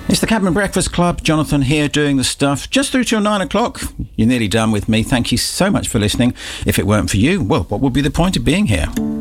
It's the Cabin Breakfast Club. Jonathan here doing the stuff just through till 9 o'clock. You're nearly done with me. Thank you so much for listening. If it weren't for you, well, what would be the point of being here?